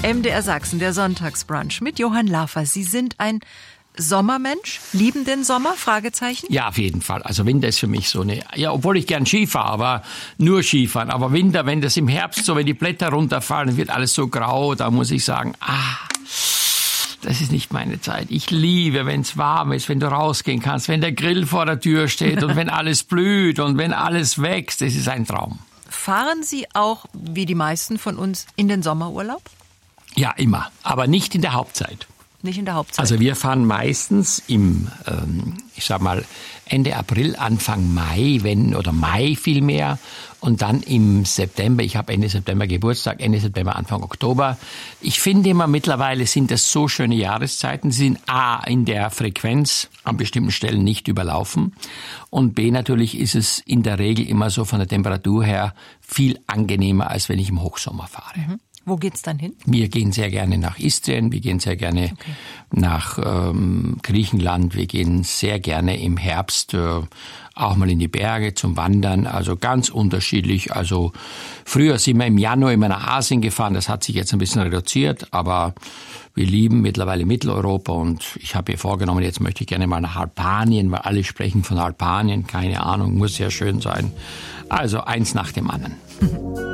MDR Sachsen, der Sonntagsbrunch mit Johann Laffer. Sie sind ein Sommermensch? Lieben den Sommer? Fragezeichen? Ja, auf jeden Fall. Also Winter ist für mich so eine, ja, obwohl ich gern Ski fahre, aber nur Skifahren. Aber Winter, wenn das im Herbst so, wenn die Blätter runterfallen, wird alles so grau, da muss ich sagen, das ist nicht meine Zeit. Ich liebe, wenn es warm ist, wenn du rausgehen kannst, wenn der Grill vor der Tür steht und wenn alles blüht und wenn alles wächst. Das ist ein Traum. Fahren Sie auch, wie die meisten von uns, in den Sommerurlaub? Ja, immer. Aber nicht in der Hauptzeit. Nicht in der Hauptzeit? Also wir fahren meistens im, Ende April, Anfang Mai, Mai vielmehr. Und dann im September, ich habe Ende September Geburtstag, Ende September, Anfang Oktober. Ich finde immer, mittlerweile sind das so schöne Jahreszeiten. Sie sind A, in der Frequenz an bestimmten Stellen nicht überlaufen. Und B, natürlich ist es in der Regel immer so von der Temperatur her viel angenehmer, als wenn ich im Hochsommer fahre. Mhm. Wo geht's dann hin? Wir gehen sehr gerne nach Istrien, wir gehen sehr gerne nach Griechenland, wir gehen sehr gerne im Herbst auch mal in die Berge zum Wandern, also ganz unterschiedlich. Also früher sind wir im Januar immer nach Asien gefahren, das hat sich jetzt ein bisschen reduziert, aber wir lieben mittlerweile Mitteleuropa und ich habe mir vorgenommen, jetzt möchte ich gerne mal nach Albanien, weil alle sprechen von Albanien, keine Ahnung, muss sehr schön sein. Also eins nach dem anderen.